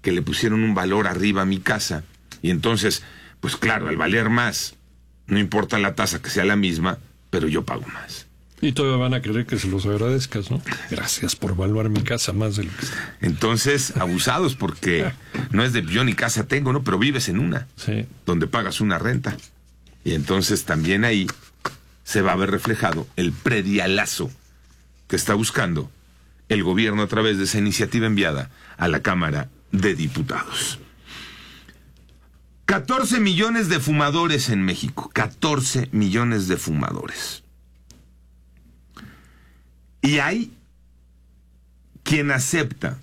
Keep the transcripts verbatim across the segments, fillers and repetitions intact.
que le pusieron un valor arriba a mi casa. Y entonces, pues claro, al valer más, no importa la tasa que sea la misma, pero yo pago más. Y todavía van a querer que se los agradezcas, ¿no? Gracias por evaluar mi casa más de lo que está. Entonces, abusados, porque no es de yo ni casa tengo, ¿no? Pero vives en una, sí, donde pagas una renta. Y entonces también ahí se va a ver reflejado el predialazo que está buscando el gobierno a través de esa iniciativa enviada a la Cámara de Diputados. catorce millones de fumadores en México. catorce millones de fumadores. Y hay quien acepta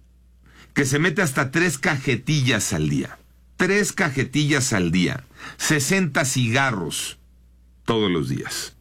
que se mete hasta tres cajetillas al día. Tres cajetillas al día. sesenta cigarros todos los días.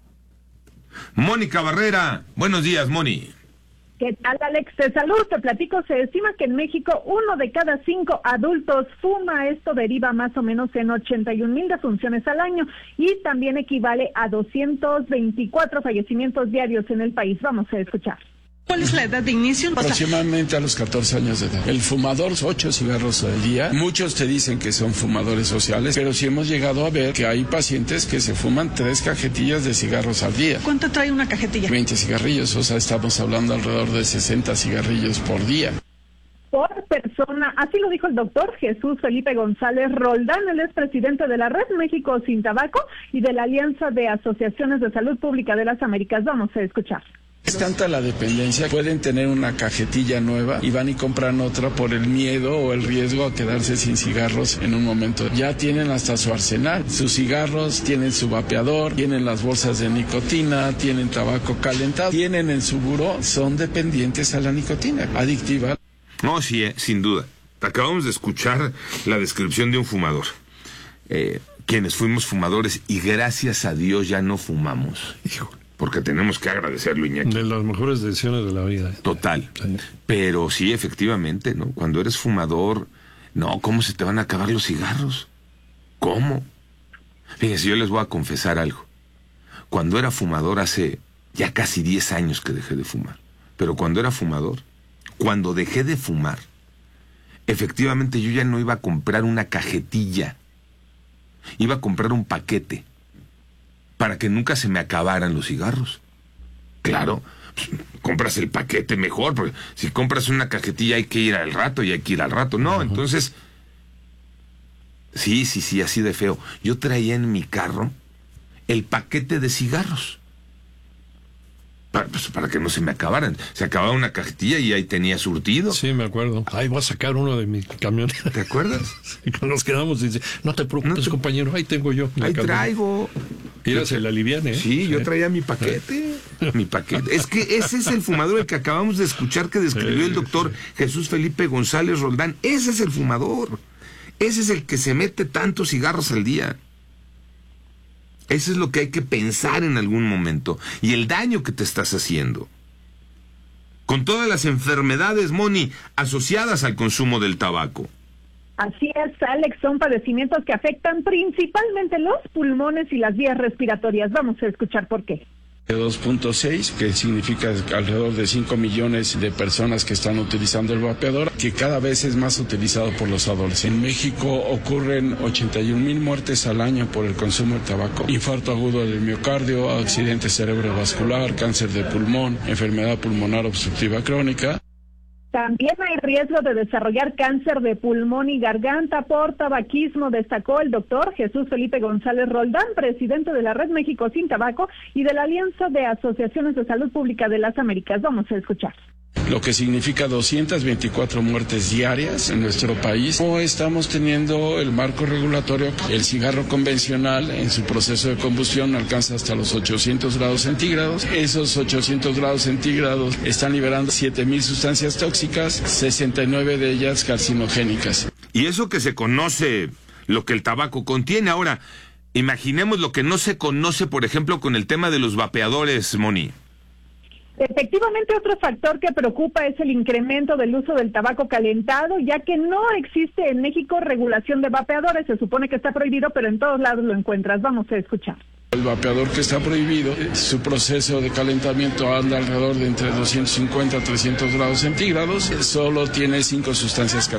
Mónica Barrera. Buenos días, Moni. ¿Qué tal, Alex? Te saludo, te platico. Se estima que en México uno de cada cinco adultos fuma. Esto deriva más o menos en ochenta y un mil defunciones al año y también equivale a doscientos veinticuatro fallecimientos diarios en el país. Vamos a escuchar. ¿Cuál es la edad de inicio? Aproximadamente a los catorce años de edad. El fumador, ocho cigarros al día. Muchos te dicen que son fumadores sociales, pero sí hemos llegado a ver que hay pacientes que se fuman tres cajetillas de cigarros al día. ¿Cuánto trae una cajetilla? veinte cigarrillos, o sea, estamos hablando alrededor de sesenta cigarrillos por día. Por persona, así lo dijo el doctor Jesús Felipe González Roldán. Él es presidente de la Red México Sin Tabaco y de la Alianza de Asociaciones de Salud Pública de las Américas. Vamos a escuchar. Es tanta la dependencia, pueden tener una cajetilla nueva y van y compran otra por el miedo o el riesgo a quedarse sin cigarros en un momento. Ya tienen hasta su arsenal, sus cigarros, tienen su vapeador, tienen las bolsas de nicotina, tienen tabaco calentado, tienen en su buró, son dependientes a la nicotina, adictiva. No, sí, eh, sin duda. Acabamos de escuchar la descripción de un fumador. Eh, quienes fuimos fumadores y gracias a Dios ya no fumamos. Hijo. Porque tenemos que agradecerlo, Iñaki. De las mejores decisiones de la vida. Total. Sí. Pero sí, efectivamente, ¿no? Cuando eres fumador, no, ¿cómo se te van a acabar los cigarros? ¿Cómo? Fíjense, yo les voy a confesar algo. Cuando era fumador, hace ya casi diez años que dejé de fumar. Pero cuando era fumador, cuando dejé de fumar, efectivamente yo ya no iba a comprar una cajetilla. Iba a comprar un paquete. Para que nunca se me acabaran los cigarros. Claro, pues, compras el paquete mejor, porque si compras una cajetilla hay que ir al rato y hay que ir al rato. No, uh-huh. Entonces, sí, sí, sí, así de feo. Yo traía en mi carro el paquete de cigarros. Para, pues, para que no se me acabaran. Se acababa una cajetilla y ahí tenía surtido. Sí, me acuerdo. Ahí voy a sacar uno de mi camioneta. ¿Te acuerdas? Y nos quedamos y dice, no te preocupes, no te... compañero, ahí tengo yo. Ahí traigo. Mira, se la aliviane, ¿eh? Sí, yo traía mi paquete. mi paquete. Es que ese es el fumador, el que acabamos de escuchar que describió sí, el doctor sí. Jesús Felipe González Roldán. Ese es el fumador. Ese es el que se mete tantos cigarros al día. Eso es lo que hay que pensar en algún momento. Y el daño que te estás haciendo. Con todas las enfermedades, Moni, asociadas al consumo del tabaco. Así es, Alex, son padecimientos que afectan principalmente los pulmones y las vías respiratorias. Vamos a escuchar por qué. dos punto seis, que significa alrededor de cinco millones de personas que están utilizando el vapeador, que cada vez es más utilizado por los adolescentes. En México ocurren ochenta y un mil muertes al año por el consumo de tabaco. Infarto agudo del miocardio, accidente cerebrovascular, cáncer de pulmón, enfermedad pulmonar obstructiva crónica. También hay riesgo de desarrollar cáncer de pulmón y garganta por tabaquismo, destacó el doctor Jesús Felipe González Roldán, presidente de la Red México Sin Tabaco y de la Alianza de Asociaciones de Salud Pública de las Américas. Vamos a escuchar. Lo que significa doscientas veinticuatro muertes diarias en nuestro país. No estamos teniendo el marco regulatorio. El cigarro convencional en su proceso de combustión alcanza hasta los ochocientos grados centígrados. Esos ochocientos grados centígrados están liberando siete mil sustancias tóxicas, sesenta y nueve de ellas carcinogénicas. Y eso que se conoce lo que el tabaco contiene. Ahora, imaginemos lo que no se conoce, por ejemplo, con el tema de los vapeadores, Moni. Efectivamente, otro factor que preocupa es el incremento del uso del tabaco calentado, ya que no existe en México regulación de vapeadores. Se supone que está prohibido, pero en todos lados lo encuentras. Vamos a escuchar. El vapeador que está prohibido, su proceso de calentamiento anda alrededor de entre doscientos cincuenta a trescientos grados centígrados. Solo tiene cinco sustancias